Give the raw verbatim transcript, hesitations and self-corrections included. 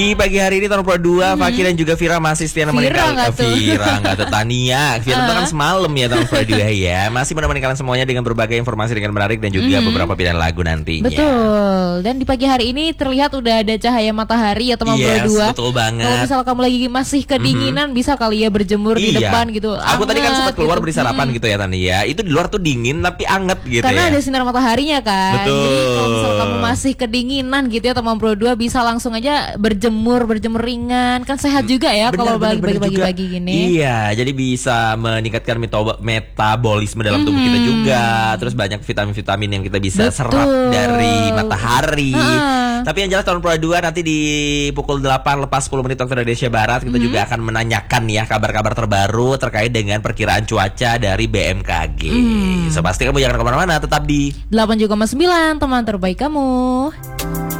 Di pagi hari ini tahun dua dua, hmm. Fakih dan juga Vira masih setia nemenin kalian. Vira nggak tuh Tania. Vira uh. tuh kan semalam ya tahun dua dua ya. Masih menemani kalian semuanya dengan berbagai informasi dengan menarik dan juga hmm. beberapa pilihan lagu nantinya. Betul. Dan di pagi hari ini terlihat udah ada cahaya matahari ya teman yes, dua. Betul banget. Kalau misal kamu lagi masih kedinginan, hmm. bisa kali ya berjemur iya. di depan gitu. Aku anget, tadi kan sempat keluar gitu. beri sarapan hmm. gitu ya Tania. Itu di luar tuh dingin tapi anget gitu. Karena ya. ada sinar mataharinya kan. Betul. Jadi kalau misal kamu masih kedinginan gitu ya teman dua bisa langsung aja berjemur, berjemur ringan, kan sehat juga ya kalau bagi-bagi gini. Iya, jadi bisa meningkatkan metabolisme dalam tubuh mm-hmm. kita juga. Terus banyak vitamin-vitamin yang kita bisa Betul. serap dari matahari. Uh. Tapi yang jelas tahun dua dua nanti di pukul delapan lepas sepuluh menit waktu Indonesia Barat kita mm-hmm. juga akan menanyakan ya kabar-kabar terbaru terkait dengan perkiraan cuaca dari B M K G. Mm. So pasti kamu jangan kemana-mana, tetap di delapan tujuh koma sembilan teman terbaik kamu.